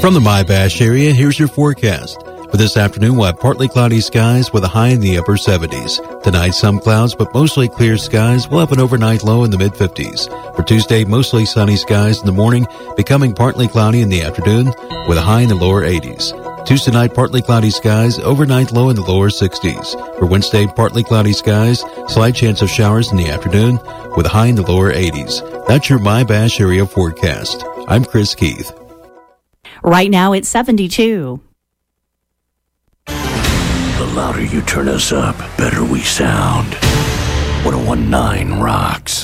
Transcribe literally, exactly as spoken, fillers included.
From the MyBash area, here's your forecast. For this afternoon, we'll have partly cloudy skies with a high in the upper seventies. Tonight, some clouds, but mostly clear skies. We'll have an overnight low in the mid-fifties. For Tuesday, mostly sunny skies in the morning, becoming partly cloudy in the afternoon with a high in the lower eighties. Tuesday night, partly cloudy skies, overnight low in the lower sixties. For Wednesday, partly cloudy skies, slight chance of showers in the afternoon with a high in the lower eighties. That's your MyBash area forecast. I'm Chris Keith. Right now it's seventy-two. The louder you turn us up, better we sound. one oh one point nine rocks.